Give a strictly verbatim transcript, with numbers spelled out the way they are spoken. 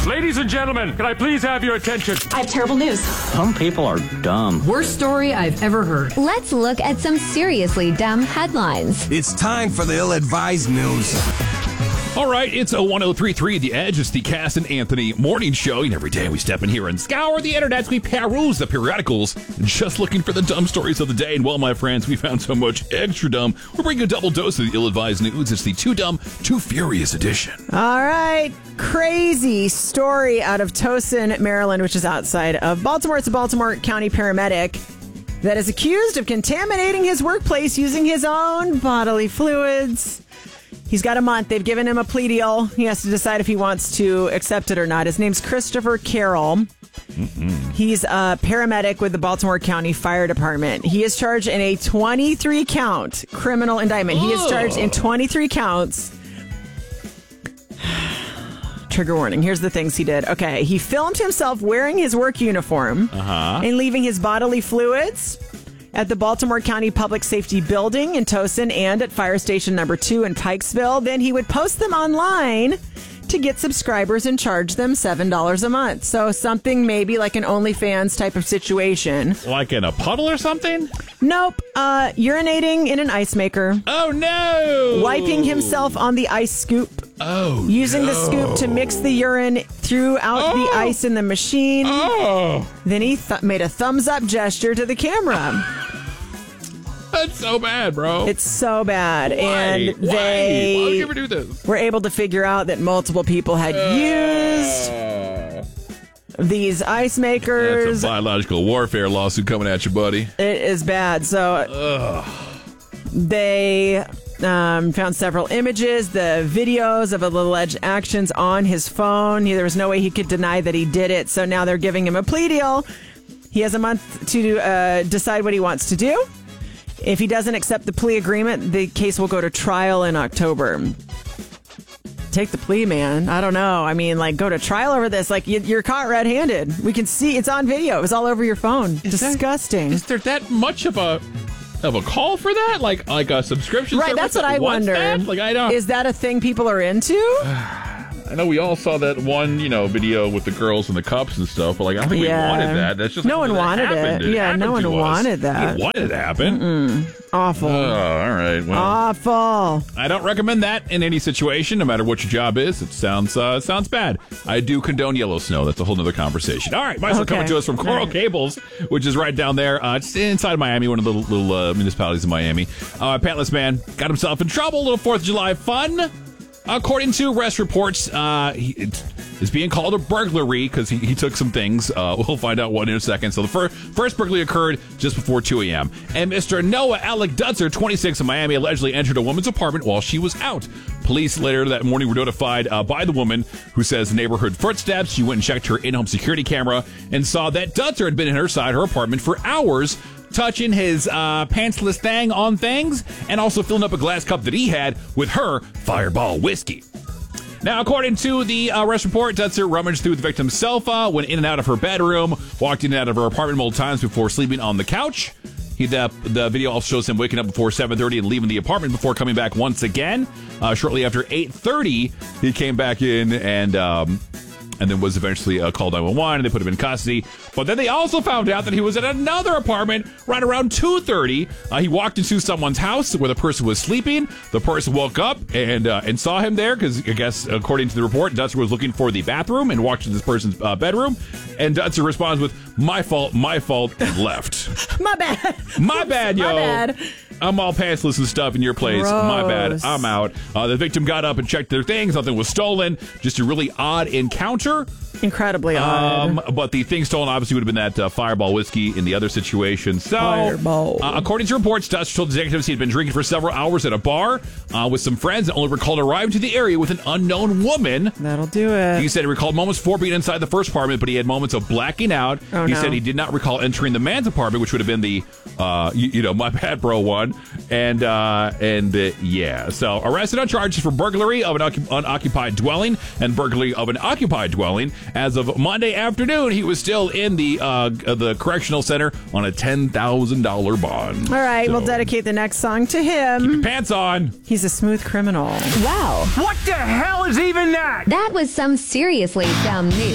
Ladies and gentlemen, can I please have your attention? I have terrible news. Some people are dumb. Worst story I've ever heard. Let's look at some seriously dumb headlines. It's time for the ill-advised news. All right, it's a one oh three point three The Edge. It's the Cass and Anthony morning show. And every day we step in here and scour the internet. We peruse the periodicals, just looking for the dumb stories of the day. And well, my friends, we found so much extra dumb. We're bringing a double dose of the ill-advised news. It's the Too Dumb, Too Furious edition. All right. Crazy story out of Towson, Maryland, which is outside of Baltimore. It's a Baltimore County paramedic that is accused of contaminating his workplace using his own bodily fluids. He's got a month. They've given him a plea deal. He has to decide if he wants to accept it or not. His name's Christopher Carroll. Mm-mm. He's a paramedic with the Baltimore County Fire Department. He is charged in a twenty-three count criminal indictment. He is charged in twenty-three counts. Trigger warning. Here's the things he did. Okay. He filmed himself wearing his work uniform uh-huh. and leaving his bodily fluids at the Baltimore County Public Safety Building in Towson and at Fire Station Number two in Pikesville. Then he would post them online to get subscribers and charge them seven dollars a month. So something maybe like an OnlyFans type of situation. Like in a puddle or something? Nope. Uh, urinating in an ice maker. Oh, no. Wiping himself on the ice scoop. Oh, Using no. the scoop to mix the urine throughout oh. the ice in the machine. Oh. Then he th- made a thumbs up gesture to the camera. That's so bad, bro. It's so bad. Why? And Why? they Why would you ever do this? were able to figure out that multiple people had uh, used these ice makers. That's a biological warfare lawsuit coming at you, buddy. It is bad. So Ugh. they um, found several images, the videos of alleged actions on his phone. There was no way he could deny that he did it. So now they're giving him a plea deal. He has a month to uh, decide what he wants to do. If he doesn't accept the plea agreement, the case will go to trial in October. Take the plea, man. I don't know. I mean, like, go to trial over this. Like, you, you're caught red-handed. We can see it's on video. It was all over your phone. Is Disgusting. That, is there that much of a of a call for that? Like, like a subscription? Right. That's what I wonder. That? Like, I don't. Is that a thing people are into? I know we all saw that one, you know, video with the girls and the cups and stuff, but like I don't think yeah. we wanted that. That's just no one wanted it. it. Yeah, it no one wanted that. We wanted it to happen. Mm-mm. Awful. Oh, all right. Well, awful. I don't recommend that in any situation, no matter what your job is. It sounds uh, sounds bad. I do condone yellow snow. That's a whole other conversation. All right, Michael okay. coming to us from Coral right. Cables, which is right down there, uh, just inside Miami, one of the little, little uh, municipalities in Miami. Uh, Pantless man got himself in trouble. A little Fourth of July fun. According to arrest reports, uh, he is being called a burglary because he, he took some things. Uh, we'll find out what in a second. So the fir- first burglary occurred just before two a.m. And Mister Noah Alec Dutzer, twenty-six, of Miami, allegedly entered a woman's apartment while she was out. Police later that morning were notified uh, by the woman who says the neighbor heard footsteps. She went and checked her in-home security camera and saw that Dutzer had been in her side her apartment for hours, touching his uh, pantsless thing on things and also filling up a glass cup that he had with her Fireball whiskey. Now, according to the uh, arrest report, Dutzer rummaged through the victim's sofa, went in and out of her bedroom, walked in and out of her apartment multiple times before sleeping on the couch. He, the, the video also shows him waking up before seven thirty and leaving the apartment before coming back once again. Uh, shortly after eight thirty, he came back in and... Um, and then was eventually uh, called nine one one, and they put him in custody. But then they also found out that he was at another apartment right around two thirty. Uh, he walked into someone's house where the person was sleeping. The person woke up and uh, and saw him there because, I guess, according to the report, Dutzer was looking for the bathroom and walked into this person's uh, bedroom. And Dutzer responds with, my fault, my fault, and left. My bad. My bad, yo. My bad. I'm all pantsless and stuff in your place. Gross. My bad. I'm out. Uh, the victim got up and checked their things. Nothing was stolen. Just a really odd encounter. Incredibly odd. Um, but the thing stolen obviously would have been that uh, Fireball whiskey in the other situation. So, Fireball. Uh, according to reports, Dutch told detectives he had been drinking for several hours at a bar uh, with some friends and only recalled arriving to the area with an unknown woman. That'll do it. He said he recalled moments before being inside the first apartment, but he had moments of blacking out. Oh, he no. said he did not recall entering the man's apartment, which would have been the, uh, you, you know, my bad, bro one. And, uh, and uh, yeah. So arrested on charges for burglary of an occup- unoccupied dwelling and burglary of an occupied dwelling. As of Monday afternoon, he was still in the uh, the correctional center on a ten thousand dollars bond. All right, So, we'll dedicate the next song to him. pants on. He's a smooth criminal. Wow. What the hell is even that? That was some seriously dumb news.